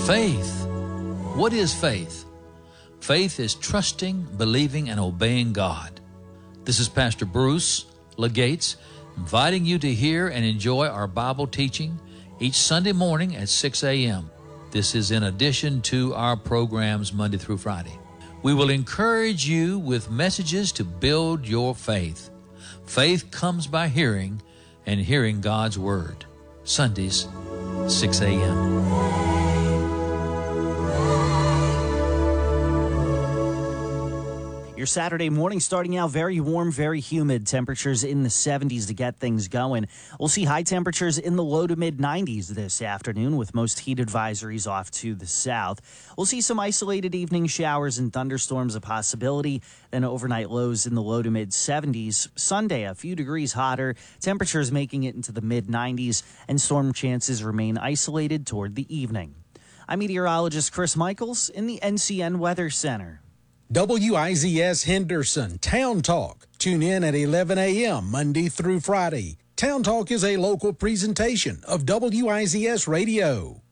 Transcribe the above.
Faith. What is faith? Faith is trusting, believing, and obeying God. This is Pastor Bruce Legates inviting you to hear and enjoy our Bible teaching each Sunday morning at 6 a.m. This is in addition to our programs Monday through Friday. We will encourage you with messages to build your faith. Faith comes by hearing, and hearing God's Word. Sundays, 6 a.m. Your Saturday morning starting out very warm, very humid. Temperatures in the 70s to get things going. We'll see high temperatures in the low to mid 90s this afternoon with most heat advisories off to the south. We'll see some isolated evening showers and thunderstorms a possibility. Then overnight lows in the low to mid 70s. Sunday, a few degrees hotter. Temperatures making it into the mid 90s and storm chances remain isolated toward the evening. I'm meteorologist Chris Michaels in the NCN Weather Center. WIZS Henderson Town Talk. Tune in at 11 a.m. Monday through Friday. Town Talk is a local presentation of WIZS Radio.